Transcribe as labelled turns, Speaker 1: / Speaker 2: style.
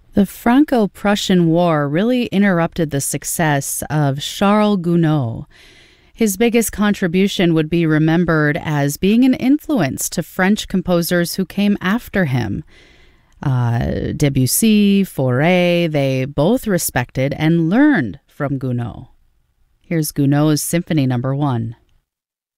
Speaker 1: The Franco-Prussian War really interrupted the success of Charles Gounod. His biggest contribution would be remembered as being an influence to French composers who came after him. Debussy, Fauré, they both respected and learned from Gounod. Here's Gounod's Symphony No. 1.